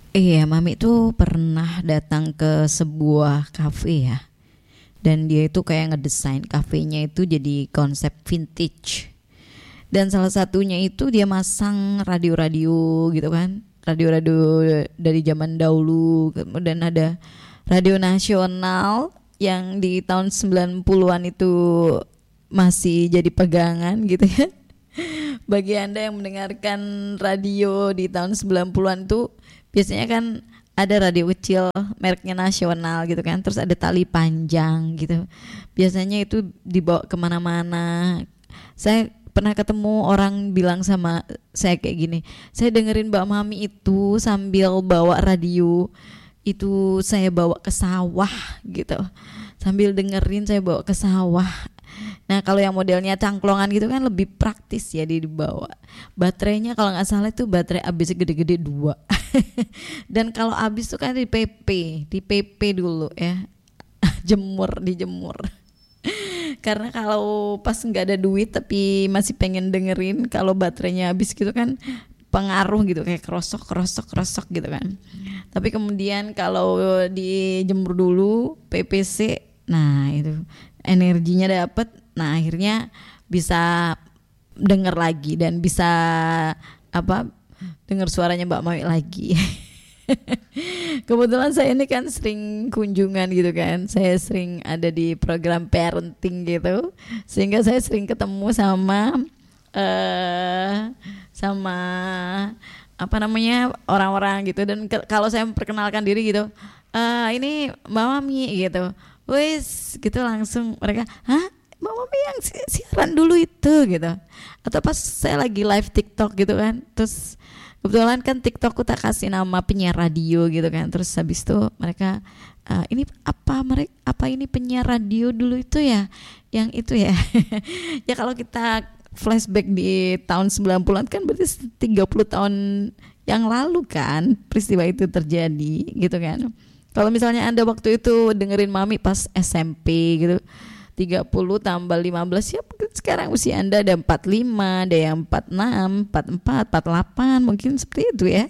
Iya, Mami tuh pernah datang ke sebuah kafe ya. Dan dia itu kayak ngedesain kafenya itu jadi konsep vintage. Dan salah satunya itu dia masang radio-radio gitu kan. Radio-radio dari zaman dahulu. Kemudian ada radio nasional yang di tahun 90-an itu masih jadi pegangan gitu ya. Bagi Anda yang mendengarkan radio di tahun 90-an tuh biasanya kan ada radio kecil mereknya nasional gitu kan, terus ada tali panjang gitu. Biasanya itu dibawa kemana-mana. Saya pernah ketemu orang bilang sama saya kayak gini, saya dengerin Mbak Mami itu sambil bawa radio, itu saya bawa ke sawah gitu. Sambil dengerin saya bawa ke sawah. Nah kalau yang modelnya cangklongan gitu kan lebih praktis ya dibawa. Baterainya kalau nggak salah itu baterai habis gede-gede 2. Dan kalau habis tuh kan di PP dulu ya. Dijemur. Karena kalau pas nggak ada duit tapi masih pengen dengerin, kalau baterainya habis gitu kan pengaruh gitu, kayak kerosok gitu kan. Tapi kemudian kalau dijemur dulu PPC, nah itu energinya dapet. Nah akhirnya bisa denger lagi dan bisa dengar suaranya Mbak Mami lagi. Kebetulan saya ini kan sering kunjungan gitu kan, saya sering ada di program parenting gitu, sehingga saya sering ketemu sama sama orang-orang gitu. Dan kalau saya memperkenalkan diri gitu, ini Mbak Mami gitu, wis gitu, langsung mereka, hah, Mbak Mami yang siaran dulu itu gitu. Atau pas saya lagi live TikTok gitu kan, terus kebetulan kan TikTokku tak kasih nama penyiar radio gitu kan, terus habis itu mereka, ini apa ini penyiar radio dulu itu ya, yang itu ya. Ya kalau kita flashback di tahun 90-an kan berarti 30 tahun yang lalu kan peristiwa itu terjadi gitu kan. Kalau misalnya Anda waktu itu dengerin Mami pas SMP gitu, 30 tambah 15 ya, sekarang usia Anda ada 45, ada yang 46, 44, 48, mungkin seperti itu ya.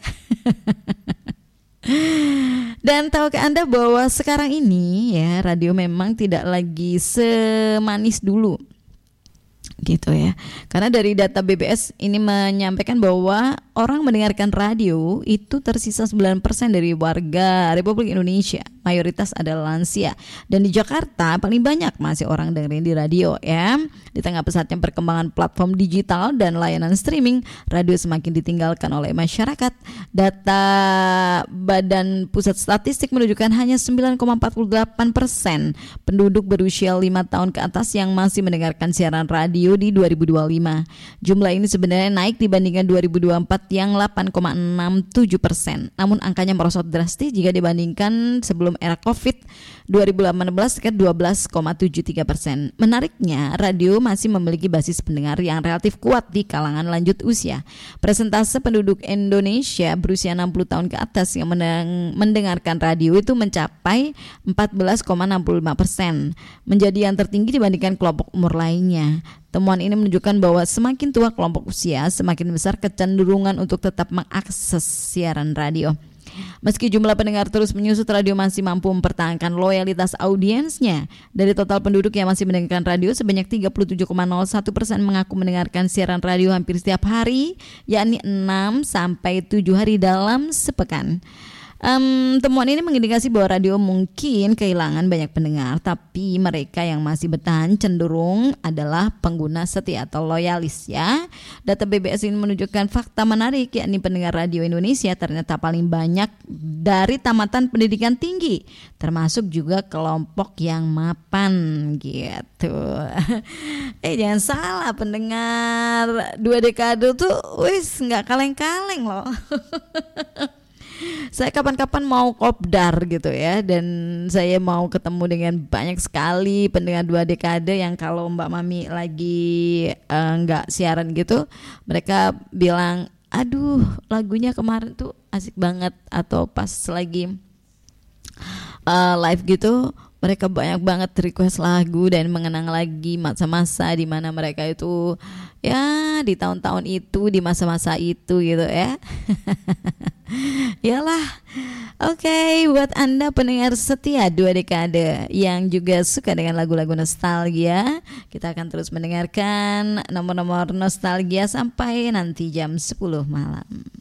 Dan tahukah Anda bahwa sekarang ini ya radio memang tidak lagi semanis dulu gitu ya. Karena dari data BBS ini menyampaikan bahwa orang mendengarkan radio itu tersisa 9% dari warga Republik Indonesia. Mayoritas adalah lansia. Dan di Jakarta paling banyak masih orang dengerin di radio ya. Di tengah pesatnya perkembangan platform digital dan layanan streaming, radio semakin ditinggalkan oleh masyarakat. Data Badan Pusat Statistik menunjukkan hanya 9,48% penduduk berusia 5 tahun ke atas yang masih mendengarkan siaran radio di 2025. Jumlah ini sebenarnya naik dibandingkan 2024 yang 8,67%. Namun angkanya merosot drastis jika dibandingkan sebelum era Covid 2018 sekitar 12,73%. Menariknya, radio masih memiliki basis pendengar yang relatif kuat di kalangan lanjut usia. Persentase penduduk Indonesia berusia 60 tahun ke atas yang mendengarkan radio itu mencapai 14,65%, menjadi yang tertinggi dibandingkan kelompok umur lainnya. Temuan ini menunjukkan bahwa semakin tua kelompok usia, semakin besar kecenderungan untuk tetap mengakses siaran radio. Meski jumlah pendengar terus menyusut, radio masih mampu mempertahankan loyalitas audiensnya. Dari total penduduk yang masih mendengarkan radio, sebanyak 37,01% mengaku mendengarkan siaran radio hampir setiap hari, yakni 6-7 hari dalam sepekan. Temuan ini mengindikasi bahwa radio mungkin kehilangan banyak pendengar, tapi mereka yang masih bertahan cenderung adalah pengguna setia atau loyalis ya. Data BBS ini menunjukkan fakta menarik, yakni pendengar radio Indonesia ternyata paling banyak dari tamatan pendidikan tinggi, termasuk juga kelompok yang mapan gitu. Jangan salah, pendengar 2 dekade tuh wis nggak kaleng-kaleng loh. Saya kapan-kapan mau kopdar gitu ya, dan saya mau ketemu dengan banyak sekali pendengar 2 dekade yang kalau Mbak Mami lagi nggak siaran gitu, mereka bilang, aduh lagunya kemarin tuh asik banget, atau pas lagi live gitu mereka banyak banget request lagu dan mengenang lagi masa-masa di mana mereka itu ya di tahun-tahun itu, di masa-masa itu gitu ya. Yalah. Oke, buat Anda pendengar setia 2 dekade yang juga suka dengan lagu-lagu nostalgia, kita akan terus mendengarkan nomor-nomor nostalgia sampai nanti jam 10 malam.